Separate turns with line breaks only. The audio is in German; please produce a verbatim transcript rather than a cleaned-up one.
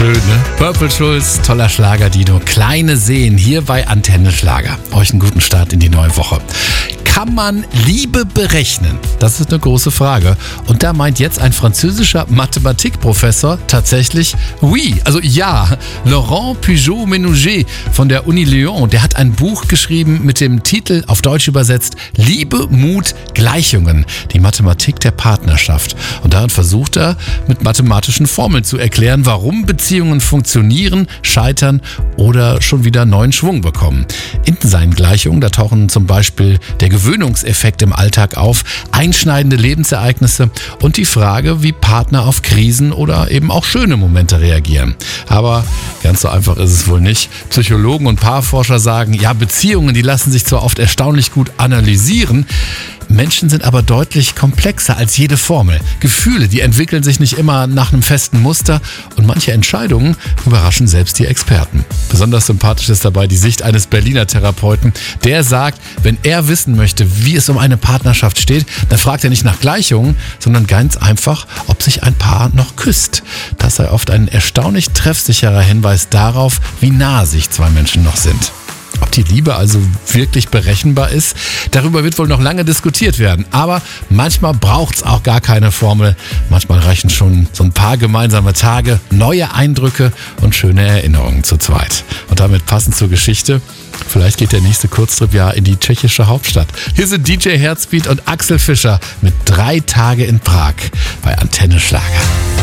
Schön, ne? Purple Schulz, toller Schlager, Dino. Kleine Seen hier bei Antenne Schlager. Euch einen guten Start in die neue Woche. Kann man Liebe berechnen? Das ist eine große Frage. Und da meint jetzt ein französischer Mathematikprofessor tatsächlich oui, also ja. Laurent Pujaut-Ménager von der Uni Lyon, der hat ein Buch geschrieben mit dem Titel, auf Deutsch übersetzt, Liebe, Mut, Gleichungen. Die Mathematik der Partnerschaft. Und darin versucht er, mit mathematischen Formeln zu erklären, warum Beziehungen funktionieren, scheitern oder schon wieder neuen Schwung bekommen. In seinen Gleichungen, da tauchen zum Beispiel der Gewöhnungseffekt im Alltag auf, einschneidende Lebensereignisse und die Frage, wie Partner auf Krisen oder eben auch schöne Momente reagieren. Aber ganz so einfach ist es wohl nicht. Psychologen und Paarforscher sagen, ja, Beziehungen, die lassen sich zwar oft erstaunlich gut analysieren, Menschen sind aber deutlich komplexer als jede Formel. Gefühle, die entwickeln sich nicht immer nach einem festen Muster und manche Entscheidungen überraschen selbst die Experten. Besonders sympathisch ist dabei die Sicht eines Berliner Therapeuten. Der sagt, wenn er wissen möchte, wie es um eine Partnerschaft steht, dann fragt er nicht nach Gleichungen, sondern ganz einfach, ob sich ein Paar noch küsst. Das sei oft ein erstaunlich treffsicherer Hinweis darauf, wie nah sich zwei Menschen noch sind. Ob die Liebe also wirklich berechenbar ist, darüber wird wohl noch lange diskutiert werden. Aber manchmal braucht es auch gar keine Formel. Manchmal reichen schon so ein paar gemeinsame Tage, neue Eindrücke und schöne Erinnerungen zu zweit. Und damit passend zur Geschichte, vielleicht geht der nächste Kurztrip ja in die tschechische Hauptstadt. Hier sind D J Herzbeat und Axel Fischer mit drei Tage in Prag bei Antenne Schlager.